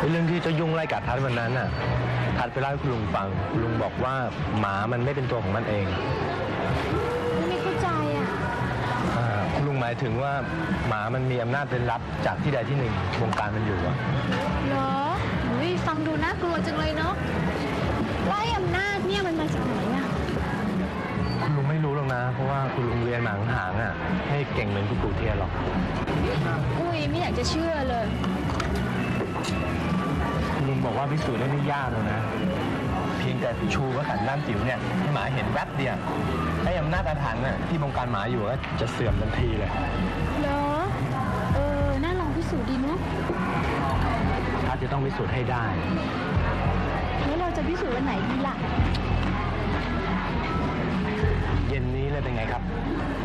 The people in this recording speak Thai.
เรื่องที่เจ้ายุ่งไล่กัดทัดวันนั้นน่ะทัดไปเล่าให้คุณลุงฟังคุณลุงบอกว่าหมามันไม่เป็นตัวของมันเองไม่เข้าใจอ่ะคุณลุงหมายถึงว่าหมามันมีอำนาจเป็นลับจากที่ใดที่หนึ่งวงการมันอยู่อะเหรอฟังดูน่ากลัวจังเลยเนาะไล่อำนาจเนี่ยมันมาจากไหนอ่ะคุณลุงไม่รู้หรอกนะเพราะว่าคุณลุงเรียนหนังหางอ่ะให้เก่งเหมือนคุณปู่เทียนหรอกอุ้ยไม่อยากจะเชื่อเลยคุณลุงบอกว่าพิสูจน์ได้ไม่ยากเลยนะเพียงแต่ชูวัสันด้านจิ๋วเนี่ยให้หมาเห็นแวบเดียวให้อำนาจอาถรรพ์น่ะที่บงการหมาอยู่ก็จะเสื่อมทันทีเลยเหรอน่าลองพิสูจน์ดีเนาะถ้าจะต้องพิสูจน์ให้ได้แล้วเราจะพิสูจน์วันไหนดีล่ะเย็นนี้เลยเป็นไงครับ